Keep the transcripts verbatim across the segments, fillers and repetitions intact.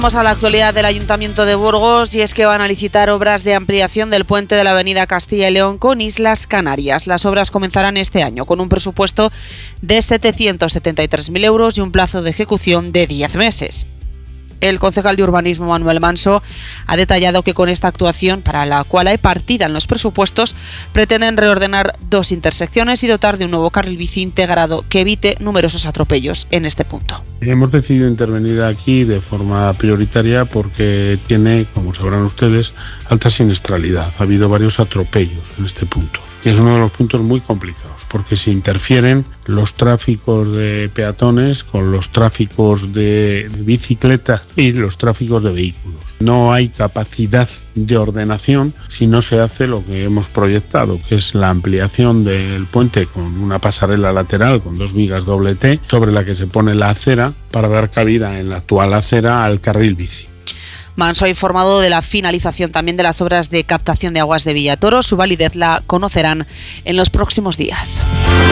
Vamos a la actualidad del Ayuntamiento de Burgos y es que van a licitar obras de ampliación del puente de la avenida Castilla y León con Islas Canarias. Las obras comenzarán este año con un presupuesto de setecientos setenta y tres mil euros y un plazo de ejecución de diez meses. El concejal de Urbanismo, Manuel Manso, ha detallado que con esta actuación, para la cual hay partida en los presupuestos, pretenden reordenar dos intersecciones y dotar de un nuevo carril bici integrado que evite numerosos atropellos en este punto. Hemos decidido intervenir aquí de forma prioritaria porque tiene, como sabrán ustedes, alta siniestralidad. Ha habido varios atropellos en este punto. Y es uno de los puntos muy complicados porque se interfieren los tráficos de peatones con los tráficos de bicicletas y los tráficos de vehículos. No hay capacidad de ordenación si no se hace lo que hemos proyectado, que es la ampliación del puente con una pasarela lateral con dos vigas doble T sobre la que se pone la acera para dar cabida en la actual acera al carril bici. Manso ha informado de la finalización también de las obras de captación de aguas de Villatoro. Su validez la conocerán en los próximos días.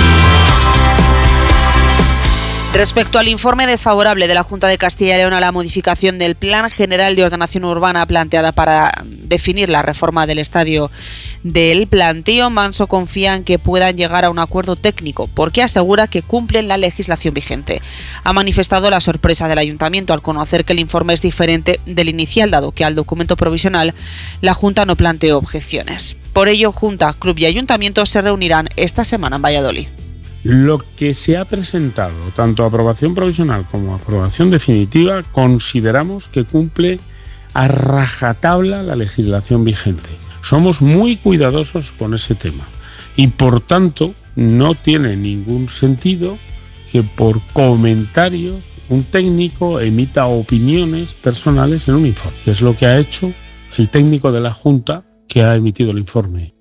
Respecto al informe desfavorable de la Junta de Castilla y León a la modificación del Plan General de Ordenación Urbana planteada para definir la reforma del estadio del Plantío, Manso confía en que puedan llegar a un acuerdo técnico porque asegura que cumplen la legislación vigente. Ha manifestado la sorpresa del Ayuntamiento al conocer que el informe es diferente del inicial, dado que al documento provisional la Junta no planteó objeciones. Por ello, Junta, Club y Ayuntamiento se reunirán esta semana en Valladolid. Lo que se ha presentado, tanto aprobación provisional como aprobación definitiva, consideramos que cumple a rajatabla la legislación vigente. Somos muy cuidadosos con ese tema y, por tanto, no tiene ningún sentido que por comentarios un técnico emita opiniones personales en un informe, que es lo que ha hecho el técnico de la Junta que ha emitido el informe.